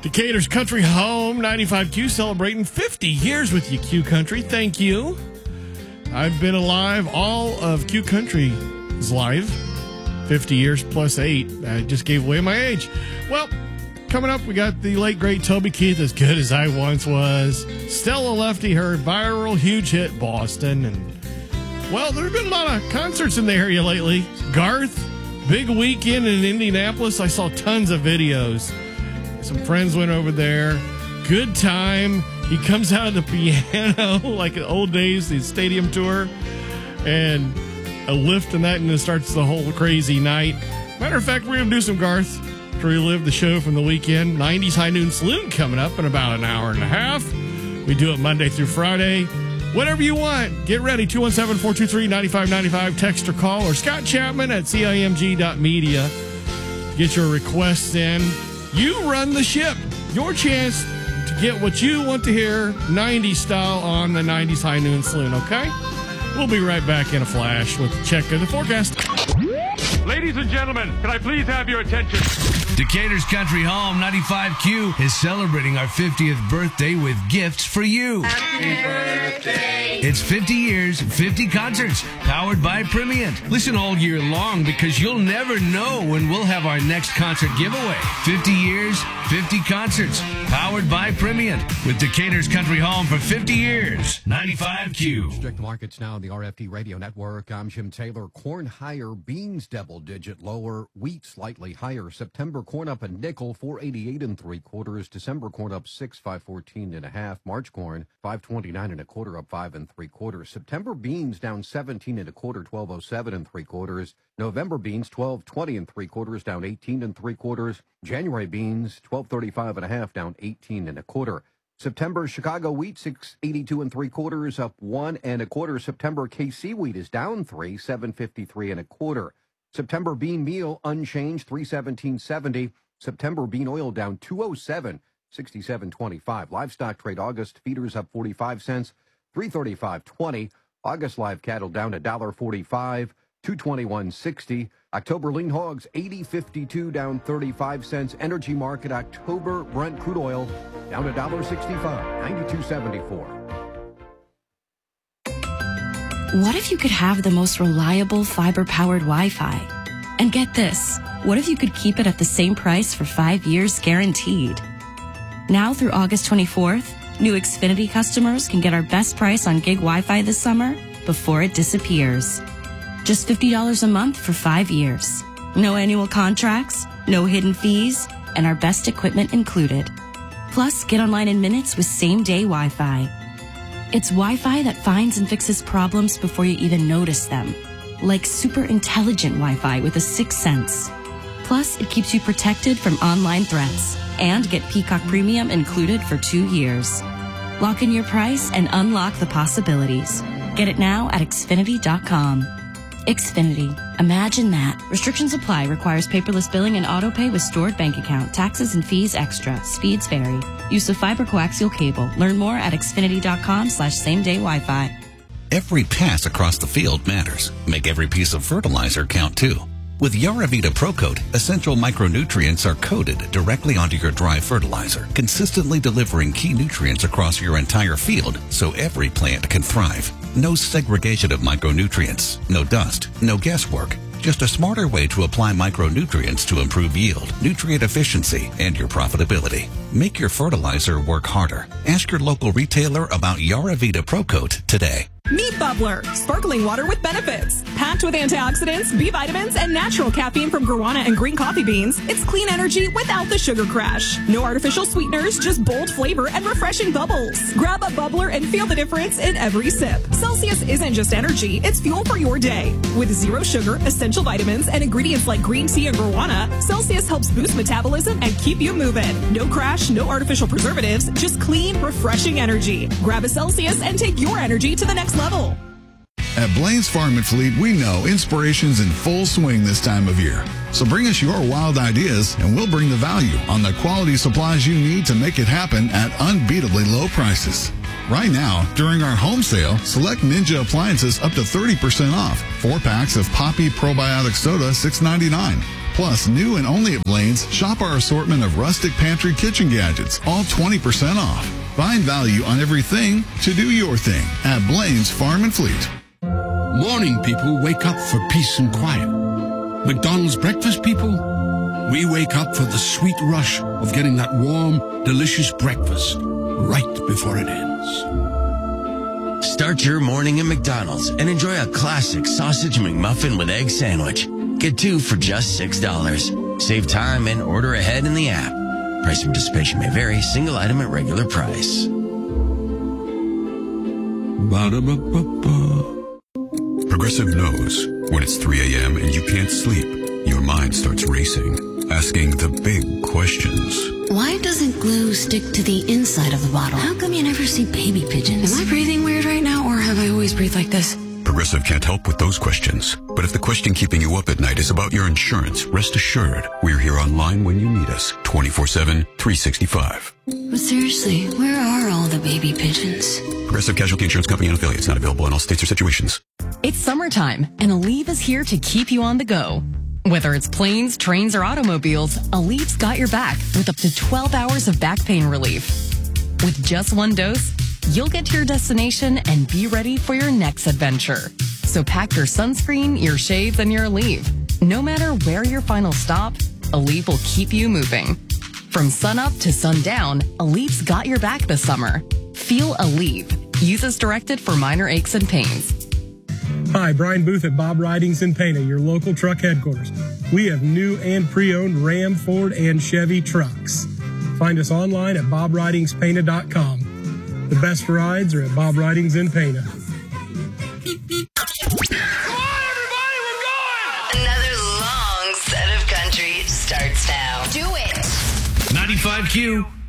Decatur's Country Home, 95Q, celebrating 50 years with you, Q Country. Thank you. I've been alive. All of Q Country is live. 50 years plus 8. I just gave away my age. Well, coming up, we got the late, great Toby Keith, As Good As I Once Was. Stella Lefty, her viral, huge hit, Boston. And, well, there have been a lot of concerts in the area lately. Garth, big weekend in Indianapolis. I saw tons of videos. Some friends went over there. Good time. He comes out of the piano like in old days, the stadium tour, and a lift and that, and it starts the whole crazy night. Matter of fact, we're going to do some Garth to relive the show from the weekend. 90s High Noon Saloon coming up in about an hour and a half. We do it Monday through Friday. Whatever you want, get ready. 217-423-9595. Text or call, or Scott Chapman at CIMG.media. Get your requests in. You run the ship. Your chance to get what you want to hear, 90s style, on the 90s High Noon Saloon, okay? We'll be right back in a flash with a check of the forecast. Ladies and gentlemen, can I please have your attention? Decatur's Country Home 95Q is celebrating our 50th birthday with gifts for you. Happy birthday! It's 50 years, 50 concerts, powered by Primient. Listen all year long because you'll never know when we'll have our next concert giveaway. 50 years, 50 concerts, powered by Primient. With Decatur's Country Home for 50 years. 95Q. Strict markets now on the RFD Radio Network. I'm Jim Taylor. Corn higher, beans double-digit lower, wheat slightly higher. September corn up a nickel, 4.88 3/4. December corn up 6, 5.14 1/2. March corn 5.29 1/4, up 5 3/4. September beans down 17 1/4, 12.07 3/4. November beans 12.20 3/4, down 18 3/4. January beans 12.35 1/2, down 18 1/4. September Chicago wheat 6.82 3/4, up 1 1/4. September KC wheat is down 3, 7.53 1/4. September bean meal unchanged, 317.70. September bean oil down 207, 67.25. Livestock trade August feeders up 45 cents, 335.20. August live cattle down $1.45, 221.60. October lean hogs 80.52, down 35 cents. Energy market October Brent crude oil down $1.65, 92.74. What if you could have the most reliable fiber-powered Wi-Fi? And get this, what if you could keep it at the same price for 5 years guaranteed? Now through August 24th, new Xfinity customers can get our best price on gig Wi-Fi this summer before it disappears. Just $50 a month for 5 years. No annual contracts, no hidden fees, and our best equipment included. Plus, get online in minutes with same-day Wi-Fi. It's Wi-Fi that finds and fixes problems before you even notice them. Like super intelligent Wi-Fi with a sixth sense. Plus, it keeps you protected from online threats. And get Peacock Premium included for 2 years. Lock in your price and unlock the possibilities. Get it now at Xfinity.com. Xfinity. Imagine that. Restrictions apply. Requires paperless billing and autopay with stored bank account. Taxes and fees extra. Speeds vary. Use of fiber coaxial cable. Learn more at Xfinity.com/same-day Wi-Fi. Every pass across the field matters. Make every piece of fertilizer count too. With Yaravita ProCoat, essential micronutrients are coated directly onto your dry fertilizer, consistently delivering key nutrients across your entire field so every plant can thrive. No segregation of micronutrients, no dust, no guesswork. Just a smarter way to apply micronutrients to improve yield, nutrient efficiency, and your profitability. Make your fertilizer work harder. Ask your local retailer about Yaravita ProCoat today. Meet Bubbler, sparkling water with benefits. Packed with antioxidants, B vitamins, and natural caffeine from guarana and green coffee beans, it's clean energy without the sugar crash. No artificial sweeteners, just bold flavor and refreshing bubbles. Grab a Bubbler and feel the difference in every sip. Celsius isn't just energy, it's fuel for your day. With zero sugar, essential vitamins, and ingredients like green tea and guarana, Celsius helps boost metabolism and keep you moving. No crash, no artificial preservatives, just clean, refreshing energy. Grab a Celsius and take your energy to the next level. At Blaine's Farm and Fleet, we know inspiration's in full swing this time of year. So bring us your wild ideas and we'll bring the value on the quality supplies you need to make it happen at unbeatably low prices. Right now, during our home sale, select Ninja appliances up to 30% off. 4 packs of Poppy Probiotic Soda, $6.99. Plus, new and only at Blaine's, shop our assortment of rustic pantry kitchen gadgets, all 20% off. Find value on everything to do your thing at Blaine's Farm and Fleet. Morning people wake up for peace and quiet. McDonald's breakfast people, we wake up for the sweet rush of getting that warm, delicious breakfast right before it ends. Start your morning at McDonald's and enjoy a classic sausage McMuffin with egg sandwich. Get 2 for just $6. Save time and order ahead in the app. Price and participation may vary. Single item at regular price. Ba-da-ba-ba-ba. Progressive knows when it's 3 a.m. and you can't sleep, your mind starts racing, asking the big questions. Why doesn't glue stick to the inside of the bottle? How come you never see baby pigeons? Am I breathing weird right now, or have I always breathed like this? Progressive can't help with those questions. But if the question keeping you up at night is about your insurance, rest assured, we're here online when you need us, 24/7, 365. But seriously, where are all the baby pigeons? Progressive Casualty Insurance Company and affiliates, not available in all states or situations. It's summertime, and Aleve is here to keep you on the go. Whether it's planes, trains, or automobiles, Aleve's got your back with up to 12 hours of back pain relief. With just one dose, you'll get to your destination and be ready for your next adventure. So pack your sunscreen, your shades, and your Aleve. No matter where your final stop, Aleve will keep you moving. From sunup to sundown, Aleve's got your back this summer. Feel Aleve. Use as directed for minor aches and pains. Hi, Brian Booth at Bob Ridings in Pana, your local truck headquarters. We have new and pre-owned Ram, Ford, and Chevy trucks. Find us online at bobridingspana.com. The best rides are at Bob Ridings in Pana. Another long set of country starts now. Do it. 95Q.